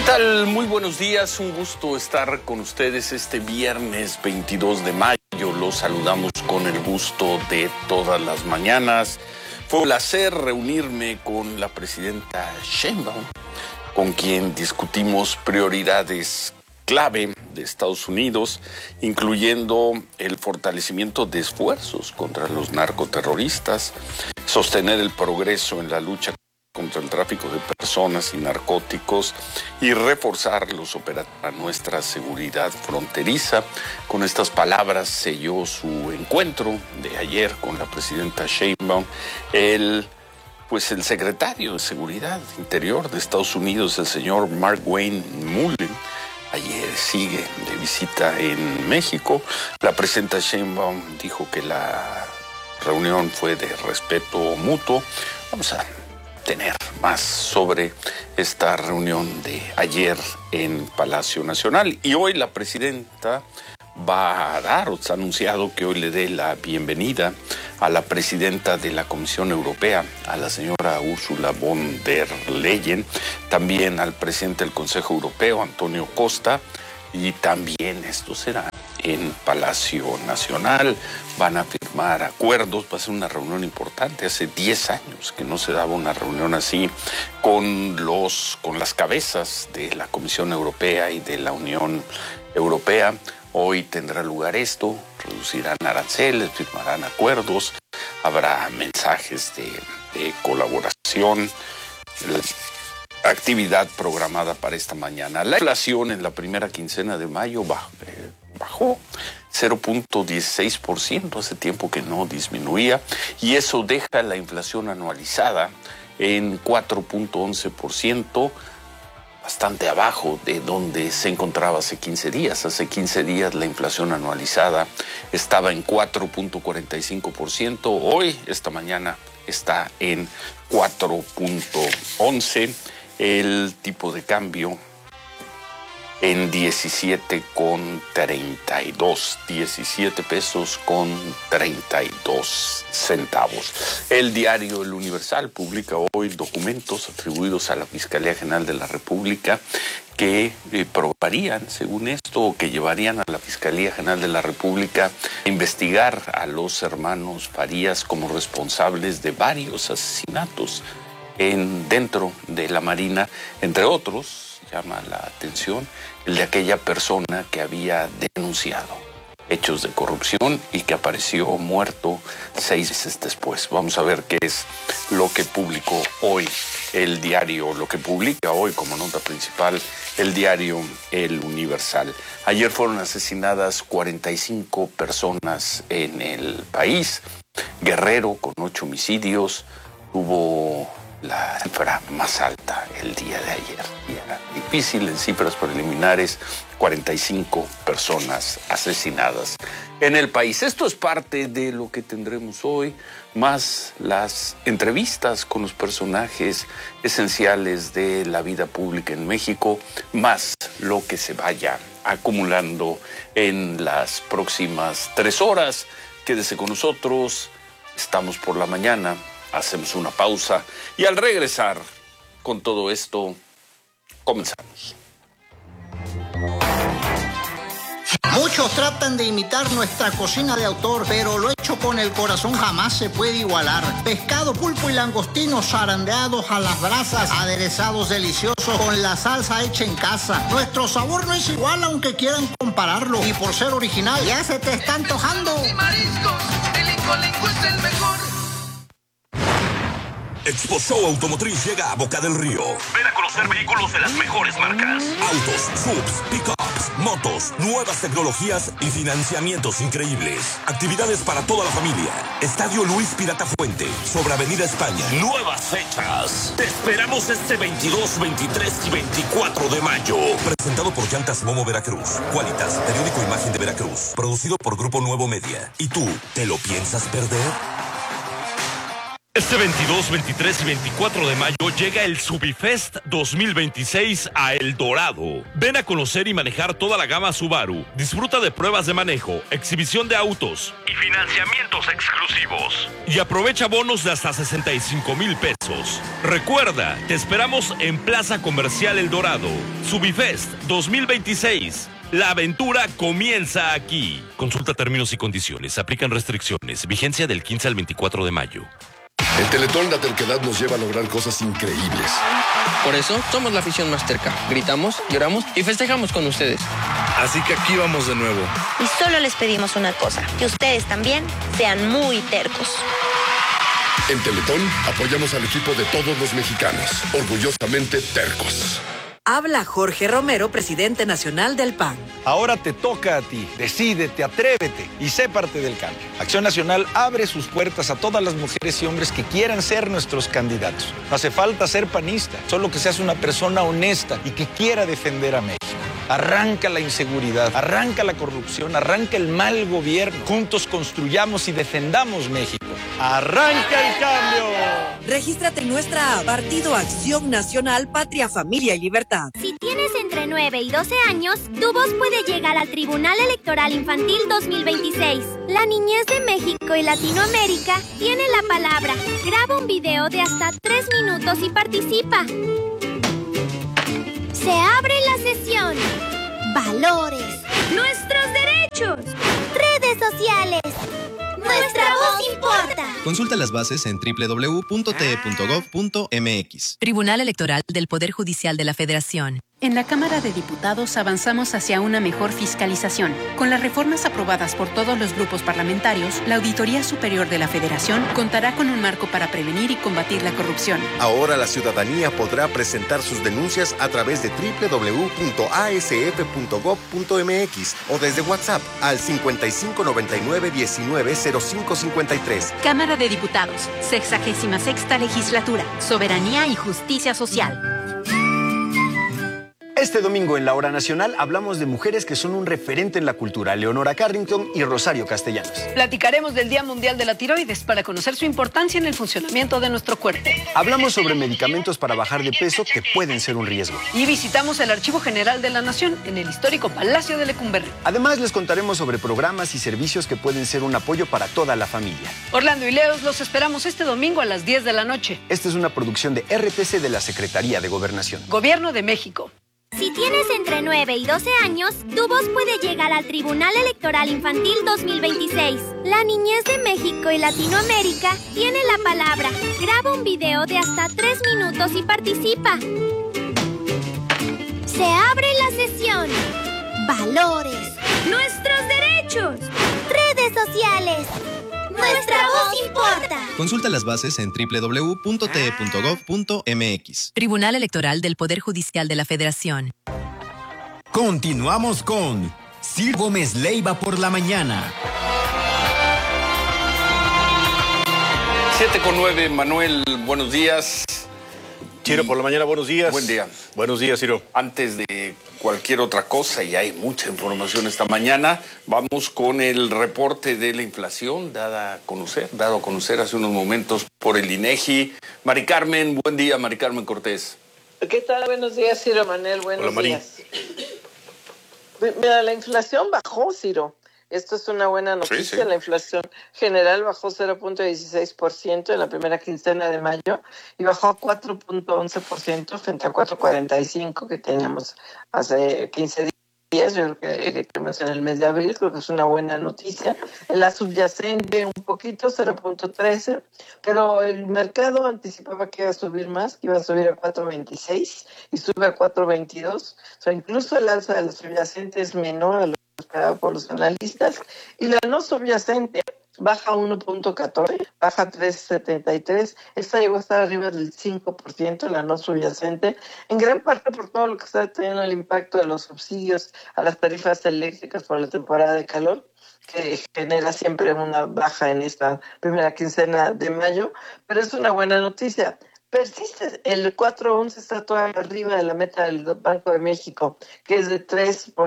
tal? Muy buenos días, un gusto estar con ustedes este viernes 22 de mayo. Los saludamos con el gusto de todas las mañanas. Fue un placer reunirme con la presidenta Sheinbaum, con quien discutimos prioridades clave de Estados Unidos, incluyendo el fortalecimiento de esfuerzos contra los narcoterroristas, sostener el progreso en la lucha contra el tráfico de personas y narcóticos y reforzar los operativos para nuestra seguridad fronteriza. Con estas palabras selló su encuentro de ayer con la presidenta Sheinbaum el secretario de Seguridad Interior de Estados Unidos, el señor Markwayne Mullin. Ayer sigue de visita en México. La presidenta Sheinbaum dijo que la reunión fue de respeto mutuo. Vamos a tener más sobre esta reunión de ayer en Palacio Nacional. Y hoy la presidenta va a dar, o se ha anunciado que hoy le dé la bienvenida a la presidenta de la Comisión Europea, a la señora Ursula von der Leyen, también al presidente del Consejo Europeo, Antonio Costa, y también esto será en Palacio Nacional. Van a firmar acuerdos, va a ser una reunión importante. Hace 10 años que no se daba una reunión así con las cabezas de la Comisión Europea y de la Unión Europea. Hoy tendrá lugar esto, reducirán aranceles, firmarán acuerdos, habrá mensajes de colaboración. Actividad programada para esta mañana. La inflación en la primera quincena de mayo bajó 0.16%, hace tiempo que no disminuía, y eso deja la inflación anualizada en 4.11%, bastante abajo de donde se encontraba hace 15 días. Hace 15 días la inflación anualizada estaba en 4.45%, hoy, esta mañana, está en 4.11%. El tipo de cambio en 17.32, 17 pesos con 32 centavos. El diario El Universal publica hoy documentos atribuidos a la Fiscalía General de la República que probarían, según esto, o que llevarían a la Fiscalía General de la República a investigar a los hermanos Farías como responsables de varios asesinatos dentro de la Marina. Entre otros, llama la atención el de aquella persona que había denunciado hechos de corrupción y que apareció muerto 6 meses después. Vamos a ver qué es lo que publicó hoy el diario, lo que publica hoy como nota principal el diario El Universal. Ayer fueron asesinadas 45 personas en el país. Guerrero, con 8 homicidios, tuvo la cifra más alta el día de ayer. Era difícil en cifras preliminares, 45 personas asesinadas en el país. Esto es parte de lo que tendremos hoy, más las entrevistas con los personajes esenciales de la vida pública en México, más lo que se vaya acumulando en las próximas 3 horas. Quédese con nosotros, estamos por la mañana. Hacemos una pausa y al regresar con todo esto, comenzamos. Muchos tratan de imitar nuestra cocina de autor, pero lo hecho con el corazón jamás se puede igualar. Pescado, pulpo y langostinos zarandeados a las brasas, aderezados deliciosos con la salsa hecha en casa. Nuestro sabor no es igual aunque quieran compararlo, y por ser original ya se te está antojando. Y mariscos, el Incolenco es el mejor. Expo Show Automotriz llega a Boca del Río. Ven a conocer vehículos de las mejores marcas. Autos, subs, pickups, motos, nuevas tecnologías y financiamientos increíbles. Actividades para toda la familia. Estadio Luis Pirata Fuente, sobre Avenida España. Nuevas fechas. Te esperamos este 22, 23 y 24 de mayo. Presentado por Llantas Momo Veracruz. Qualitas, periódico Imagen de Veracruz. Producido por Grupo Nuevo Media. ¿Y tú, te lo piensas perder? Este 22, 23 y 24 de mayo llega el Subifest 2026 a El Dorado. Ven a conocer y manejar toda la gama Subaru. Disfruta de pruebas de manejo, exhibición de autos y financiamientos exclusivos. Y aprovecha bonos de hasta 65,000 pesos. Recuerda, te esperamos en Plaza Comercial El Dorado. Subifest 2026. La aventura comienza aquí. Consulta términos y condiciones. Aplican restricciones. Vigencia del 15 al 24 de mayo. En Teletón la terquedad nos lleva a lograr cosas increíbles. Por eso somos la afición más terca. Gritamos, lloramos y festejamos con ustedes. Así que aquí vamos de nuevo. Y solo les pedimos una cosa, que ustedes también sean muy tercos. En Teletón apoyamos al equipo de todos los mexicanos. Orgullosamente tercos. Habla Jorge Romero, presidente nacional del PAN. Ahora te toca a ti. Decídete, atrévete y sé parte del cambio. Acción Nacional abre sus puertas a todas las mujeres y hombres que quieran ser nuestros candidatos. No hace falta ser panista, solo que seas una persona honesta y que quiera defender a México. Arranca la inseguridad, arranca la corrupción, arranca el mal gobierno. Juntos construyamos y defendamos México. ¡Arranca el cambio! Regístrate en nuestra app, Partido Acción Nacional, Patria, Familia y Libertad. Si tienes entre 9 y 12 años, tu voz puede llegar al Tribunal Electoral Infantil 2026. La niñez de México y Latinoamérica tiene la palabra. Graba un video de hasta 3 minutos y participa. Se abre la sesión. Valores. Nuestros derechos. Redes sociales. Nuestra voz importa. Consulta las bases en www.te.gov.mx. Tribunal Electoral del Poder Judicial de la Federación. En la Cámara de Diputados avanzamos hacia una mejor fiscalización. Con las reformas aprobadas por todos los grupos parlamentarios, la Auditoría Superior de la Federación contará con un marco para prevenir y combatir la corrupción. Ahora la ciudadanía podrá presentar sus denuncias a través de www.asf.gov.mx o desde WhatsApp al 5599-190553. Cámara de Diputados, 66ª Legislatura, Soberanía y Justicia Social. Este domingo en la Hora Nacional hablamos de mujeres que son un referente en la cultura, Leonora Carrington y Rosario Castellanos. Platicaremos del Día Mundial de la Tiroides para conocer su importancia en el funcionamiento de nuestro cuerpo. Hablamos sobre medicamentos para bajar de peso que pueden ser un riesgo. Y visitamos el Archivo General de la Nación en el histórico Palacio de Lecumberri. Además les contaremos sobre programas y servicios que pueden ser un apoyo para toda la familia. Orlando y Leos los esperamos este domingo a las 10 de la noche. Esta es una producción de RTC de la Secretaría de Gobernación. Gobierno de México. Si tienes entre 9 y 12 años, tu voz puede llegar al Tribunal Electoral Infantil 2026. La niñez de México y Latinoamérica tiene la palabra. Graba un video de hasta 3 minutos y participa. Se abre la sesión. Valores. Nuestros derechos. Redes sociales. Nuestra voz importa. Consulta las bases en www.te.gov.mx. Tribunal Electoral del Poder Judicial de la Federación. Continuamos con Ciro Gómez Leiva por la mañana. 7:09, Manuel, buenos días. Ciro, por la mañana, buenos días. Buen día. Buenos días, Ciro. Antes de cualquier otra cosa, y hay mucha información esta mañana, vamos con el reporte de la inflación dado a conocer hace unos momentos por el INEGI. Mari Carmen, buen día, Mari Carmen Cortés. ¿Qué tal? Buenos días, Ciro Manuel, buenos días. Mira, la inflación bajó, Ciro. Esto es una buena noticia. Sí. La inflación general bajó 0.16% en la primera quincena de mayo y bajó a 4.11% frente a 4.45% que teníamos hace 15 días. Yo creo que tenemos en el mes de abril, creo que es una buena noticia. La subyacente un poquito, 0.13%, pero el mercado anticipaba que iba a subir más, que iba a subir a 4.26% y sube a 4.22%. O sea, incluso el alza de la subyacente es menor a lo esperado por los analistas, y la no subyacente baja 1.14, baja 3.73, esta llegó a estar arriba del 5%, la no subyacente, en gran parte por todo lo que está teniendo el impacto de los subsidios a las tarifas eléctricas por la temporada de calor, que genera siempre una baja en esta primera quincena de mayo, pero es una buena noticia. persiste. El 4.11 está todavía arriba de la meta del Banco de México, que es de 3 o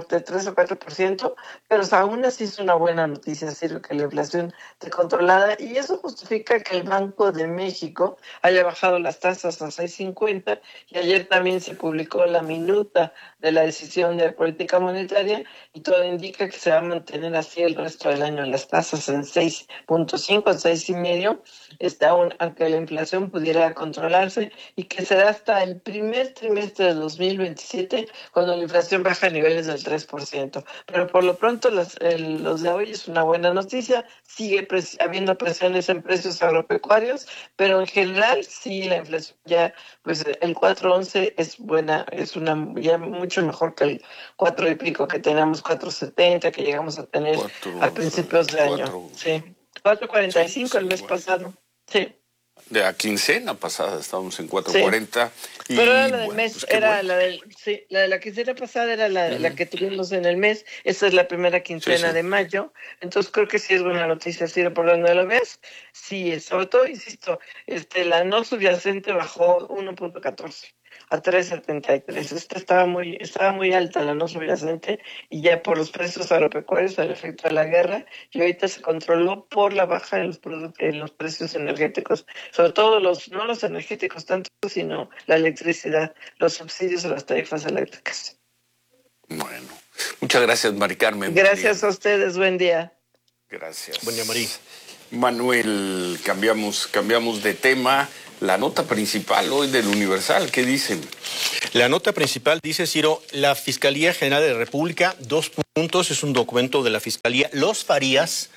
4%, pero aún así es una buena noticia, Ciro, que la inflación esté controlada, y eso justifica que el Banco de México haya bajado las tasas a 6.50, y ayer también se publicó la minuta de la decisión de política monetaria, y todo indica que se va a mantener así el resto del año, las tasas en 6.5, 6.5, aunque la inflación pudiera controlarse, y que será hasta el primer trimestre de 2027 cuando la inflación baja a niveles del 3%. Pero por lo pronto los de hoy es una buena noticia, sigue habiendo presiones en precios agropecuarios, pero en general sí la inflación ya, pues el 4.11 es buena, es ya mucho mejor que el 4 y pico que teníamos, 4.70 que llegamos a tener a principios de año. Sí, 4.45 el mes pasado. Sí. De la quincena pasada estábamos en 4.40. Sí. Pero era la del mes, pues era bueno. La de la quincena pasada era la que tuvimos en el mes. Esta es la primera quincena de mayo. Entonces creo que sí es buena noticia, Ciro, por donde lo ves. Sí, sobre todo, insisto, la no subyacente bajó 1.14 a 3.73. Estaba muy alta la no subyacente, y ya por los precios agropecuarios, el efecto de la guerra, y ahorita se controló por la baja en los precios energéticos, sobre todo no los energéticos tanto, sino la electricidad, los subsidios a las tarifas eléctricas. Bueno, muchas gracias, Mari Carmen. Gracias a ustedes, buen día. Gracias. Buen día, Mari. Manuel, cambiamos de tema. La nota principal hoy del Universal, ¿qué dicen? La nota principal dice, Ciro, la Fiscalía General de la República, 2 puntos, es un documento de la Fiscalía. Los Farías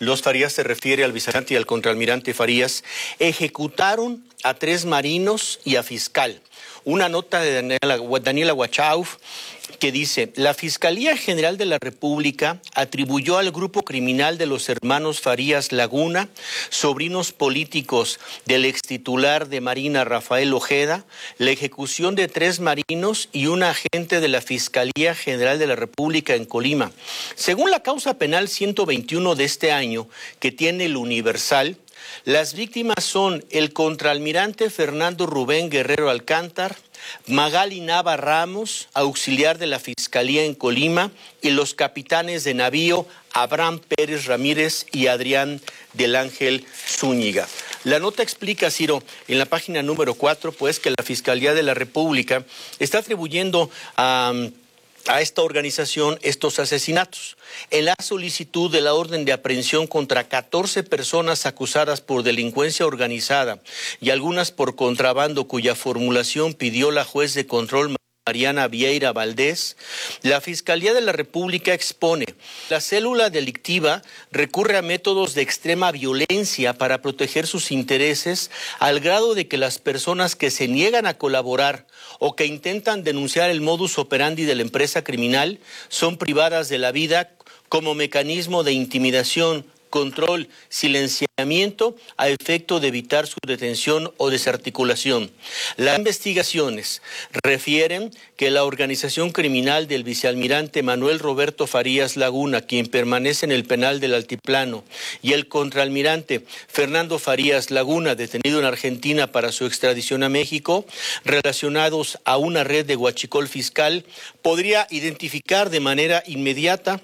se refiere al vicealmirante y al contraalmirante Farías, ejecutaron a 3 marinos y a fiscal. Una nota de Daniela Wachauf que dice, la Fiscalía General de la República atribuyó al grupo criminal de los hermanos Farías Laguna, sobrinos políticos del extitular de Marina Rafael Ojeda, la ejecución de 3 marinos y un agente de la Fiscalía General de la República en Colima. Según la causa penal 121 de este año, que tiene el Universal, las víctimas son el contraalmirante Fernando Rubén Guerrero Alcántar, Magali Nava Ramos, auxiliar de la Fiscalía en Colima, y los capitanes de navío Abraham Pérez Ramírez y Adrián del Ángel Zúñiga. La nota explica, Ciro, en la página número 4, pues que la Fiscalía de la República está atribuyendo a esta organización estos asesinatos. En la solicitud de la orden de aprehensión contra 14 personas acusadas por delincuencia organizada y algunas por contrabando, cuya formulación pidió la juez de control Mariana Vieira Valdés, la Fiscalía de la República expone: la célula delictiva recurre a métodos de extrema violencia para proteger sus intereses, al grado de que las personas que se niegan a colaborar o que intentan denunciar el modus operandi de la empresa criminal son privadas de la vida como mecanismo de intimidación, control, silenciamiento a efecto de evitar su detención o desarticulación. Las investigaciones refieren que la organización criminal del vicealmirante Manuel Roberto Farías Laguna, quien permanece en el penal del Altiplano, y el contraalmirante Fernando Farías Laguna, detenido en Argentina para su extradición a México, relacionados a una red de huachicol fiscal, podría identificar de manera inmediata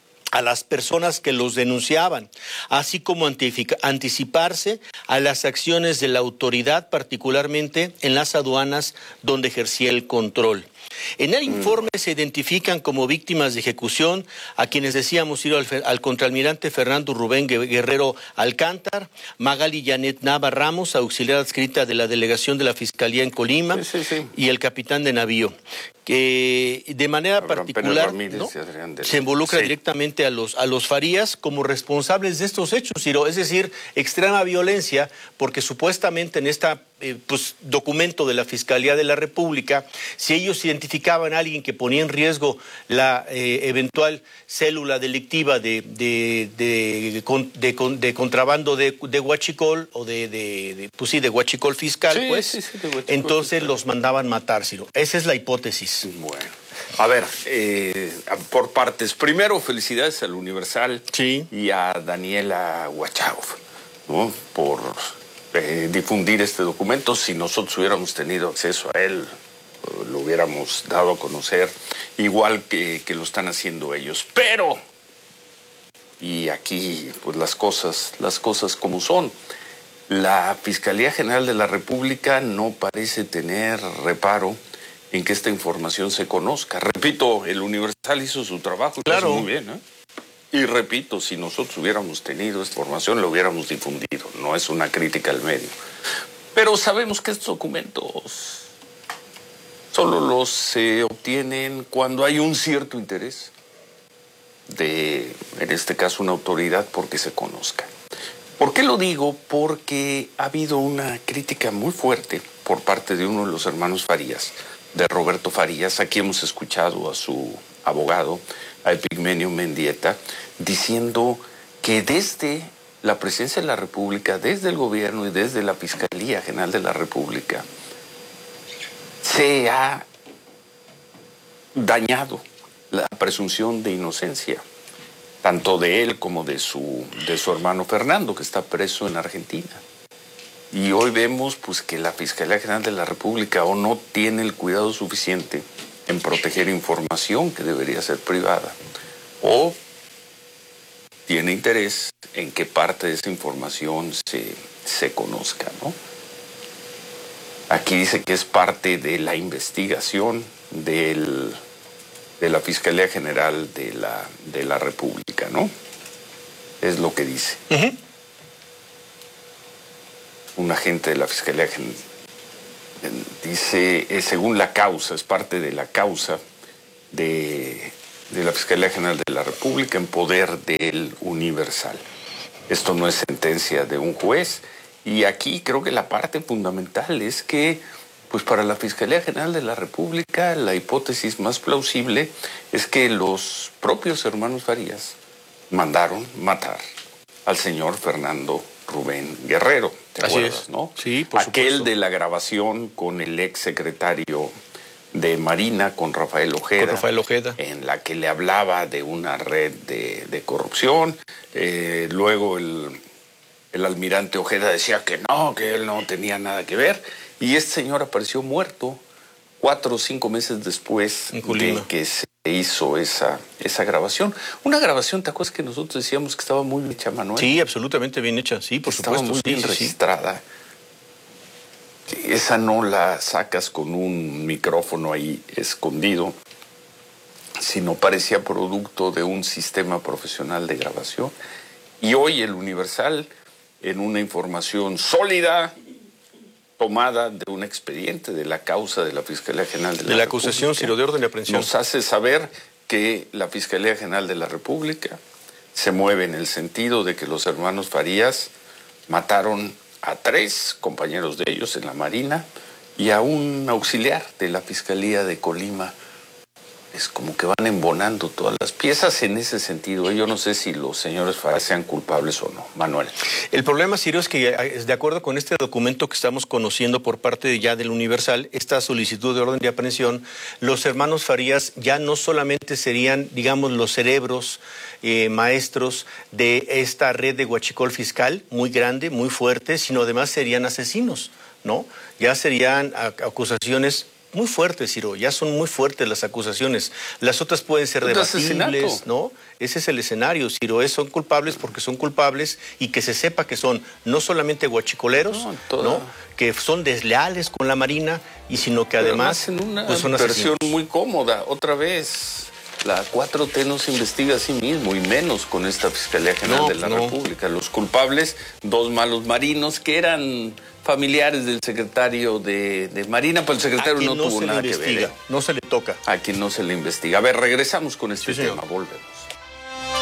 a las personas que los denunciaban, así como anticiparse a las acciones de la autoridad, particularmente en las aduanas donde ejercía el control. En el informe se identifican como víctimas de ejecución a quienes decíamos ir al contraalmirante Fernando Rubén Guerrero Alcántar, Magali Janet Nava Ramos, auxiliar adscrita de la delegación de la Fiscalía en Colima, y el capitán de navío, que de manera particular, ¿no?, se involucra directamente a los Farías como responsables de estos hechos, Ciro. Es decir, extrema violencia, porque supuestamente en esta documento de la Fiscalía de la República, si ellos identificaban a alguien que ponía en riesgo la eventual célula delictiva de contrabando de huachicol o de huachicol fiscal, entonces los mandaban matar, Ciro. Esa es la hipótesis. Bueno, a ver, por partes. Primero, felicidades al Universal y a Daniela Wachauf, ¿no?, por difundir este documento. Si nosotros hubiéramos tenido acceso a él, lo hubiéramos dado a conocer, igual que lo están haciendo ellos. Pero, y aquí pues las cosas como son, la Fiscalía General de la República no parece tener reparo en que esta información se conozca. Repito, el Universal hizo su trabajo, claro, muy bien, ¿eh? Y repito, si nosotros hubiéramos tenido esta información, lo hubiéramos difundido. No es una crítica al medio. Pero sabemos que estos documentos solo los obtienen cuando hay un cierto interés de, en este caso, una autoridad porque se conozca. ¿Por qué lo digo? Porque ha habido una crítica muy fuerte por parte de uno de los hermanos Farías, de Roberto Farías. Aquí hemos escuchado a su abogado, a Epigmenio Mendieta, diciendo que desde la Presidencia de la República, desde el gobierno y desde la Fiscalía General de la República, se ha dañado la presunción de inocencia, tanto de él como de su hermano Fernando, que está preso en Argentina. Y hoy vemos pues que la Fiscalía General de la República o no tiene el cuidado suficiente en proteger información que debería ser privada, o tiene interés en que parte de esa información se conozca, ¿no? Aquí dice que es parte de la investigación de la Fiscalía General de la República, ¿no? Es lo que dice. Un agente de la Fiscalía General dice, según la causa, es parte de la causa de la Fiscalía General de la República en poder del Universal. Esto no es sentencia de un juez. Y aquí creo que la parte fundamental es que, pues para la Fiscalía General de la República, la hipótesis más plausible es que los propios hermanos Farías mandaron matar al señor Fernando Rubén Guerrero. ¿Te acuerdas, no? Sí, por supuesto. Aquel de la grabación con el ex secretario de Marina, con Rafael Ojeda, en la que le hablaba de una red de corrupción. Luego el almirante Ojeda decía que él no tenía nada que ver. Y este señor apareció muerto 4 o 5 meses después de que se hizo esa grabación. Una grabación, ¿te acuerdas que nosotros decíamos que estaba muy bien hecha, Manuel? Sí, absolutamente bien hecha, sí, por supuesto. Estaba muy bien registrada. Esa no la sacas con un micrófono ahí escondido, sino parecía producto de un sistema profesional de grabación. Y hoy el Universal, en una información sólida, tomada de un expediente de la causa de la Fiscalía General de la acusación, Ciro, de orden de aprehensión, nos hace saber que la Fiscalía General de la República se mueve en el sentido de que los hermanos Farías mataron a 3 compañeros de ellos en la Marina y a un auxiliar de la Fiscalía de Colima. Es como que van embonando todas las piezas en ese sentido. Yo no sé si los señores Farías sean culpables o no. Manuel. El problema, Ciro, es que de acuerdo con este documento que estamos conociendo por parte ya del Universal, esta solicitud de orden de aprehensión, los hermanos Farías ya no solamente serían, digamos, los cerebros maestros de esta red de huachicol fiscal muy grande, muy fuerte, sino además serían asesinos, ¿no? Ya serían acusaciones muy fuertes, Ciro, ya son muy fuertes las acusaciones. Las otras pueden ser debatibles, ¿no? Ese es el escenario, Ciro. Son culpables porque son culpables y que se sepa que son no solamente guachicoleros, ¿no? Que son desleales con la Marina, y sino que además en una pues son versión muy cómoda. Otra vez, la 4T no se investiga a sí mismo, y menos con esta Fiscalía General de la República. Los culpables, 2 malos marinos que eran familiares del secretario de Marina, pero el secretario no tuvo nada que ver. No se le toca. A quien no se le investiga. A ver, regresamos con este tema, volvemos.